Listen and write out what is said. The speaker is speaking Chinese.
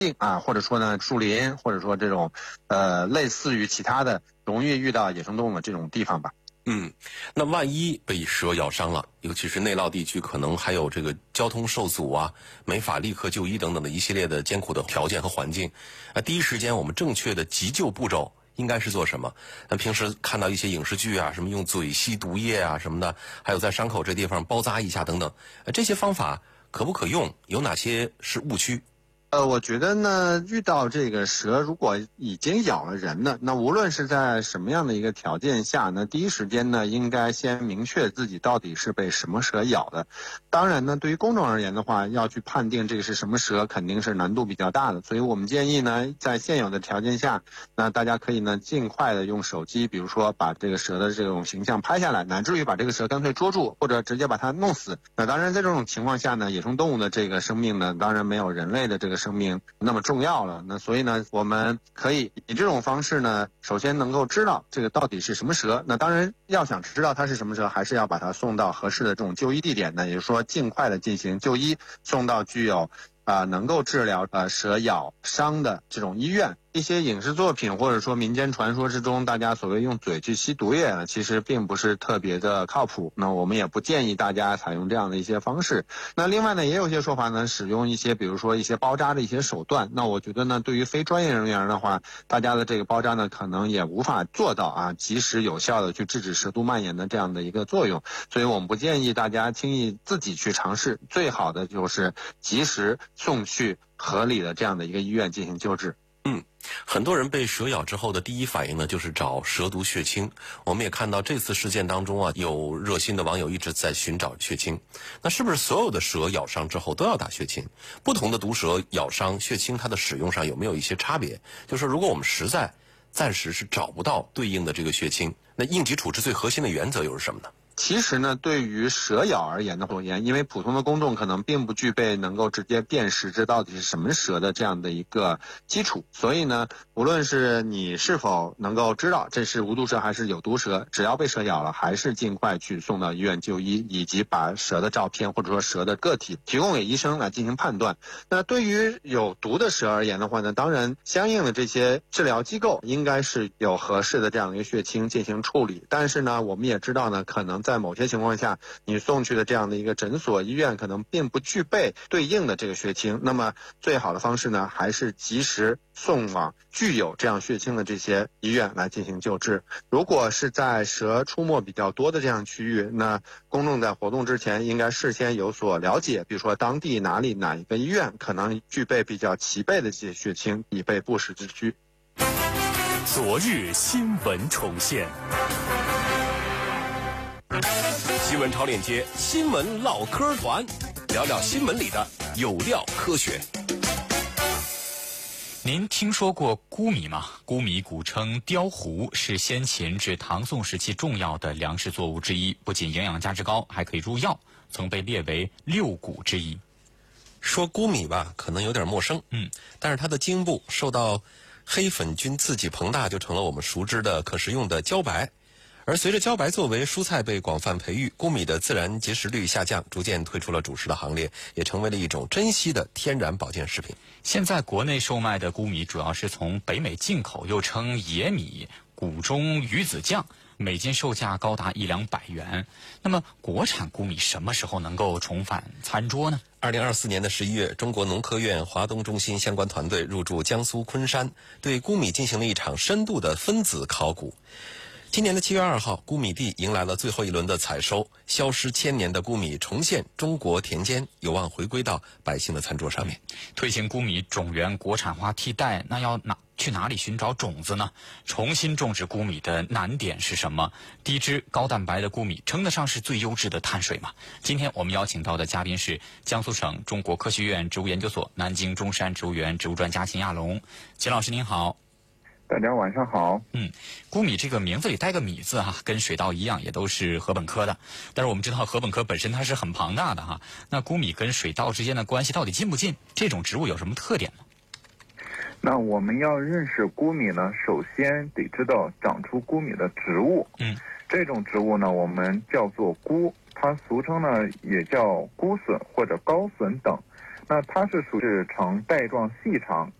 或者说呢树林，或者说这种类似于其他的容易遇到野生动物的这种地方吧。 那万一被蛇咬伤了，尤其是内涝地区，可能还有这个交通受阻啊，没法立刻就医等等的一系列的艰苦的条件和环境。第一时间我们正确的急救步骤应该是做什么？那平时看到一些影视剧啊，什么用嘴吸毒液啊什么的，还有在伤口这地方包扎一下等等，这些方法可不可用？有哪些是误区？ 我觉得呢，遇到这个蛇如果已经咬了人呢，那无论是在什么样的一个条件下呢，第一时间呢，应该先明确自己到底是被什么蛇咬的。当然呢，对于公众而言的话，要去判定这个是什么蛇，肯定是难度比较大的。所以我们建议呢，在现有的条件下，那大家可以呢尽快的用手机，比如说把这个蛇的这种形象拍下来，乃至于把这个蛇干脆捉住，或者直接把它弄死。那当然，在这种情况下呢，野生动物的这个生命呢，当然没有人类的这个生命那么重要了。那所以呢，我们可以以这种方式呢，首先能够知道这个到底是什么蛇。那当然要想知道它是什么蛇，还是要把它送到合适的这种就医地点呢，也就是说尽快的进行就医，送到具有能够治疗蛇咬伤的这种医院。一些影视作品或者说民间传说之中，大家所谓用嘴去吸毒液呢，其实并不是特别的靠谱。那我们也不建议大家采用这样的一些方式。那另外呢，也有些说法呢，使用一些比如说一些包扎的一些手段。那我觉得呢，对于非专业人员的话，大家的这个包扎呢，可能也无法做到及时有效的去制止蛇毒蔓延的这样的一个作用。所以我们不建议大家轻易自己去尝试，最好的就是及时送去合理的这样的一个医院进行救治。 很多人被蛇咬之后的第一反应呢，就是找蛇毒血清。我们也看到这次事件当中有热心的网友一直在寻找血清。那是不是所有的蛇咬伤之后都要打血清？不同的毒蛇咬伤，血清它的使用上有没有一些差别？就是说，如果我们实在暂时是找不到对应的这个血清，那应急处置最核心的原则又是什么呢？ 其实呢，对于蛇咬而言的话，因为普通的公众可能并不具备能够直接辨识这到底是什么蛇的这样的一个基础，所以呢，无论是你是否能够知道这是无毒蛇还是有毒蛇，只要被蛇咬了，还是尽快去送到医院就医，以及把蛇的照片或者说蛇的个体提供给医生来进行判断。那对于有毒的蛇而言的话呢，当然相应的这些治疗机构应该是有合适的这样一个血清进行处理，但是呢，我们也知道呢，可能在某些情况下，你送去的这样的一个诊所、医院可能并不具备对应的这个血清。那么最好的方式呢，还是及时送往具有这样血清的这些医院来进行救治。如果是在蛇出没比较多的这样区域，那公众在活动之前应该事先有所了解，比如说当地哪一个医院可能具备比较齐备的这些血清，以备不时之需。 昨日新闻重现。新闻超链接，新闻唠嗑团，聊聊新闻里的有料科学。 您听说过钴米吗？钴米古称雕糊，是先秦至唐宋时期重要的粮食作物之一，不仅营养价值高，还可以入药，曾被列为六谷之一。 说钴米吧，可能有点陌生，但是它的茎部受到黑粉菌刺激膨大，就成了我们熟知的可食用的茭白。而随着茭白作为蔬菜被广泛培育，钴米的自然结实率下降，逐渐退出了主食的行列，也成为了一种珍稀的天然保健食品。 现在国内售卖的钴米主要是从北美进口，又称野米、谷中鱼子酱，每斤售价高达1-200元。那么国产钴米什么时候能够重返餐桌呢 ？2024年的11月，中国农科院华东中心相关团队入驻江苏昆山，对钴米进行了一场深度的分子考古。今年的7月2号，钴米地迎来了最后一轮的采收，消失千年的钴米重现中国田间，有望回归到百姓的餐桌上面。 推行钴米种源国产化替代，那要去哪里寻找种子呢？重新种植钴米的难点是什么？低脂高蛋白的钴米称得上是最优质的碳水吗？今天我们邀请到的嘉宾是江苏省中国科学院植物研究所南京中山植物园植物专家秦亚龙。秦老师您好。 大家晚上好。 钴米这个名字里带个米字跟水稻一样，也都是禾本科的。但是我们知道禾本科本身它是很庞大的那钴米跟水稻之间的关系到底近不近？这种植物有什么特点呢？ 那我们要认识钴米呢，首先得知道长出钴米的植物。这种植物呢，我们叫做钴，它俗称呢也叫钴笋或者高笋等。 那它是属于呈带状细长，